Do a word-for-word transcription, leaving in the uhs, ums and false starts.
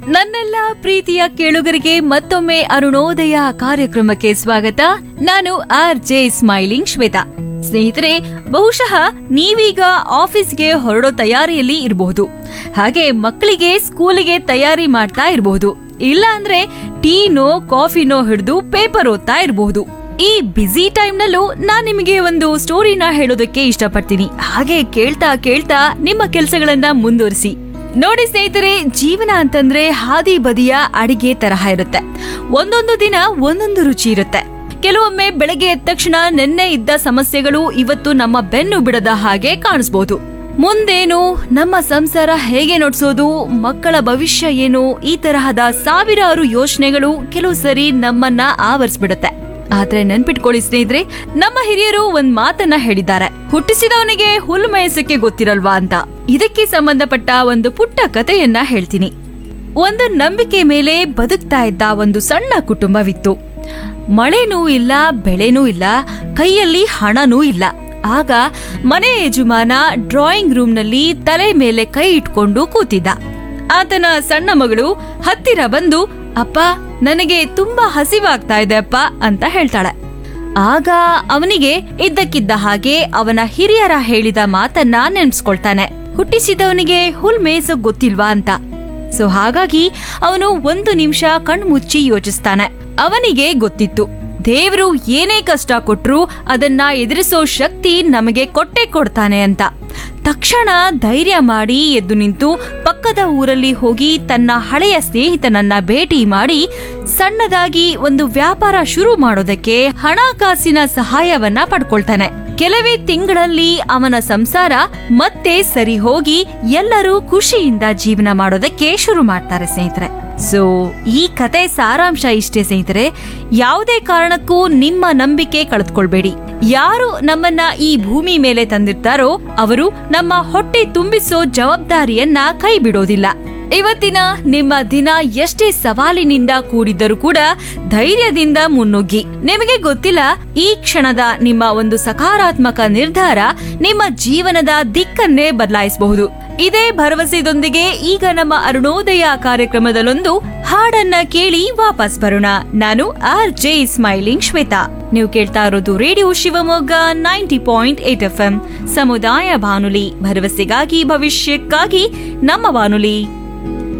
ನನ್ನೆಲ್ಲ ಪ್ರೀತಿಯ ಕೇಳುಗರಿಗೆ ಮತ್ತೊಮ್ಮೆ ಅರುಣೋದಯ ಕಾರ್ಯಕ್ರಮಕ್ಕೆ ಸ್ವಾಗತ. ನಾನು ಆರ್ ಜೆ ಸ್ಮೈಲಿಂಗ್ ಶ್ವೇತಾ. ಸ್ನೇಹಿತರೆ, ಬಹುಶಃ ನೀವೀಗ ಆಫೀಸ್ಗೆ ಹೊರಡೋ ತಯಾರಿಯಲ್ಲಿ ಇರಬಹುದು, ಹಾಗೆ ಮಕ್ಕಳಿಗೆ ಸ್ಕೂಲಿಗೆ ತಯಾರಿ ಮಾಡ್ತಾ ಇರಬಹುದು, ಇಲ್ಲ ಅಂದ್ರೆ ಟೀನೋ ಕಾಫಿನೋ ಹಿಡಿದು ಪೇಪರ್ ಓದ್ತಾ ಇರಬಹುದು. ಈ ಬ್ಯುಸಿ ಟೈಮ್ ನಲ್ಲೂ ನಾನ್ ನಿಮಗೆ ಒಂದು ಸ್ಟೋರಿನ ಹೇಳೋದಕ್ಕೆ ಇಷ್ಟಪಡ್ತೀನಿ. ಹಾಗೆ ಕೇಳ್ತಾ ಕೇಳ್ತಾ ನಿಮ್ಮ ಕೆಲಸಗಳನ್ನ ಮುಂದುವರಿಸಿ. ನೋಡಿ ಸ್ನೇಹಿತರೆ, ಜೀವನ ಅಂತಂದ್ರೆ ಹಾದಿ ಬದಿಯ ಅಡಿಗೆ ತರಹ ಇರುತ್ತೆ. ಒಂದೊಂದು ದಿನ ಒಂದೊಂದು ರುಚಿ ಇರುತ್ತೆ. ಕೆಲವೊಮ್ಮೆ ಬೆಳಗ್ಗೆ ಎದ್ದ ತಕ್ಷಣ ನೆನ್ನೆ ಇದ್ದ ಸಮಸ್ಯೆಗಳು ಇವತ್ತು ನಮ್ಮ ಬೆನ್ನು ಬಿಡದ ಹಾಗೆ ಕಾಣಿಸ್ಬೋದು. ಮುಂದೇನು, ನಮ್ಮ ಸಂಸಾರ ಹೇಗೆ ನಡೆಸೋದು, ಮಕ್ಕಳ ಭವಿಷ್ಯ ಏನು, ಈ ತರಹದ ಸಾವಿರಾರು ಯೋಚನೆಗಳು ಕೆಲವು ಸರಿ ನಮ್ಮನ್ನ ಆವರಿಸ್ಬಿಡುತ್ತೆ. ಆದ್ರೆ ನೆನ್ಪಿಟ್ಕೊಳ್ಳಿ ಸ್ನೇಹಿತರೆ, ನಮ್ಮ ಹಿರಿಯರು ಒಂದ್ ಮಾತನ್ನ ಹೇಳಿದ್ದಾರೆ, ಹುಟ್ಟಿಸಿದವನಿಗೆ ಹುಲ್ಲು ಮೇಯಿಸಕ್ಕೆ ಗೊತ್ತಿರಲ್ವಾ ಅಂತ. ಇದಕ್ಕೆ ಸಂಬಂಧಪಟ್ಟ ಒಂದು ಪುಟ್ಟ ಕಥೆಯನ್ನ ಹೇಳ್ತೀನಿ. ಒಂದು ನಂಬಿಕೆ ಮೇಲೆ ಬದುಕ್ತಾ ಇದ್ದ ಒಂದು ಸಣ್ಣ ಕುಟುಂಬವಿತ್ತು. ಮಳೆನೂ ಇಲ್ಲ, ಬೆಳೆನೂ ಇಲ್ಲ, ಕೈಯಲ್ಲಿ ಹಣನೂ ಇಲ್ಲ. ಆಗ ಮನೆ ಯಜಮಾನ ಡ್ರಾಯಿಂಗ್ ರೂಮ್ ನಲ್ಲಿ ತಲೆ ಮೇಲೆ ಕೈ ಇಟ್ಕೊಂಡು ಕೂತಿದ್ದ. ಆತನ ಸಣ್ಣ ಮಗಳು ಹತ್ತಿರ ಬಂದು, ಅಪ್ಪ, ನನಗೆ ತುಂಬಾ ಹಸಿವಾಗ್ತಾ ಇದೆ ಅಪ್ಪ ಅಂತ ಹೇಳ್ತಾಳೆ. ಆಗ ಅವನಿಗೆ ಇದ್ದಕ್ಕಿದ್ದ ಹಾಗೆ ಅವನ ಹಿರಿಯರ ಹೇಳಿದ ಮಾತನ್ನ ನೆನ್ಸ್ಕೊಳ್ತಾನೆ, ಹುಟ್ಟಿಸಿದವನಿಗೆ ಹುಲ್ ಮೇಯ್ಸೋಕ್ ಗೊತ್ತಿಲ್ವಾ ಅಂತ. ಸೊ ಹಾಗಾಗಿ ಅವನು ಒಂದು ನಿಮಿಷ ಕಣ್ಮುಚ್ಚಿ ಯೋಚಿಸ್ತಾನೆ. ಅವನಿಗೆ ಗೊತ್ತಿತ್ತು, ದೇವ್ರು ಏನೇ ಕಷ್ಟ ಕೊಟ್ರು ಅದನ್ನ ಎದುರಿಸೋ ಶಕ್ತಿ ನಮಗೆ ಕೊಟ್ಟೆ ಕೊಡ್ತಾನೆ ಅಂತ. ತಕ್ಷಣ ಧೈರ್ಯ ಮಾಡಿ ಎದ್ದು ನಿಂತು ಪಕ್ಕದ ಊರಲ್ಲಿ ಹೋಗಿ ತನ್ನ ಹಳೆಯ ಸ್ನೇಹಿತನನ್ನ ಭೇಟಿ ಮಾಡಿ ಸಣ್ಣದಾಗಿ ಒಂದು ವ್ಯಾಪಾರ ಶುರು ಮಾಡೋದಕ್ಕೆ ಹಣಕಾಸಿನ ಸಹಾಯವನ್ನ ಪಡ್ಕೊಳ್ತಾನೆ. ಕೆಲವೇ ತಿಂಗಳಲ್ಲಿ ಅವನ ಸಂಸಾರ ಮತ್ತೆ ಸರಿ ಹೋಗಿ ಎಲ್ಲರೂ ಖುಷಿಯಿಂದ ಜೀವನ ಮಾಡೋದಕ್ಕೆ ಶುರು ಮಾಡ್ತಾರೆ ಸ್ನೇಹಿತರೆ. ಸೊ ಈ ಕತೆ ಸಾರಾಂಶ ಇಷ್ಟೇ ಸ್ನೇಹಿತರೆ, ಯಾವುದೇ ಕಾರಣಕ್ಕೂ ನಿಮ್ಮ ನಂಬಿಕೆ ಕಳೆದುಕೊಳ್ಬೇಡಿ. ಯಾರು ನಮ್ಮನ್ನ ಈ ಭೂಮಿ ಮೇಲೆ ತಂದಿರ್ತಾರೋ ಅವರು ನಮ್ಮ ಹೊಟ್ಟೆ ತುಂಬಿಸೋ ಜವಾಬ್ದಾರಿಯನ್ನ ಕೈ ಬಿಡೋದಿಲ್ಲ. ಇವತ್ತಿನ ನಿಮ್ಮ ದಿನ ಎಷ್ಟೇ ಸವಾಲಿನಿಂದ ಕೂಡಿದ್ದರೂ ಕೂಡ ಧೈರ್ಯದಿಂದ ಮುನ್ನುಗ್ಗಿ. ನಿಮಗೆ ಗೊತ್ತಿಲ್ಲ, ಈ ಕ್ಷಣದ ನಿಮ್ಮ ಒಂದು ಸಕಾರಾತ್ಮಕ ನಿರ್ಧಾರ ನಿಮ್ಮ ಜೀವನದ ದಿಕ್ಕನ್ನೇ ಬದಲಾಯಿಸಬಹುದು. ಇದೇ ಭರವಸೆದೊಂದಿಗೆ ಈಗ ನಮ್ಮ ಅರುಣೋದಯ ಕಾರ್ಯಕ್ರಮದಲ್ಲೊಂದು ಹಾಡನ್ನ ಕೇಳಿ ವಾಪಸ್ ಬರೋಣ. ನಾನು ಆರ್ ಜೆ ಸ್ಮೈಲಿಂಗ್ ಶ್ವೇತಾ. ನೀವು ಕೇಳ್ತಾ ಇರೋದು radio Shivamogga ninety point eight F M ಸಮುದಾಯ ಬಾನುಲಿ, ಭರವಸೆಗಾಗಿ ಭವಿಷ್ಯಕ್ಕಾಗಿ ನಮ್ಮ ಬಾನುಲಿ.